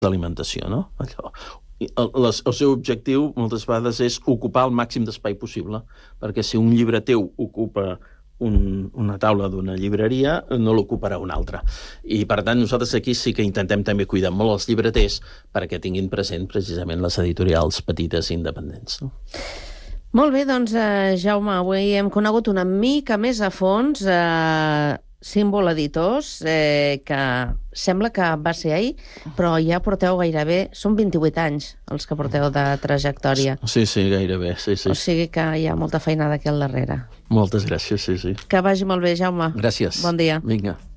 d'alimentació, no? El seu objectiu moltes vegades és ocupar el màxim d'espai possible, perquè si un llibre teu ocupa una taula d'una llibreria, no l'ocuparà una altra. I, per tant, nosaltres aquí sí que intentem també cuidar molt els llibreters perquè tinguin present precisament les editorials petites i independents, no? Molt bé, doncs, Jaume, avui hem conegut una mica més a fons Símbol Editors, que sembla que va ser ahir, però ja porteu gairebé... Són 28 anys els que porteu de trajectòria. Sí, gairebé, sí. O sigui que hi ha molta feinada aquí al darrere. Moltes gràcies, sí. Que vagi molt bé, Jaume. Gràcies. Bon dia. Vinga.